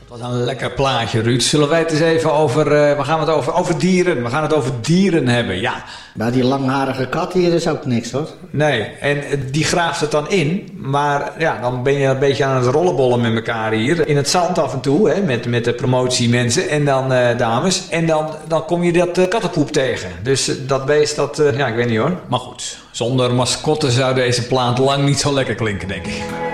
Wat een lekker plaatje, Ruud. Zullen wij het eens even over... we gaan het over dieren. We gaan het over dieren hebben, ja. Maar die langharige kat hier is ook niks, hoor. Nee, en die graaft het dan in. Maar ja, dan ben je een beetje aan het rollenbollen met elkaar hier. In het zand af en toe, hè, met de promotiemensen en dan dames. En dan kom je dat kattenpoep tegen. Dus dat beest, ja, ik weet niet hoor. Maar goed, zonder mascotte zou deze plaat lang niet zo lekker klinken, denk ik.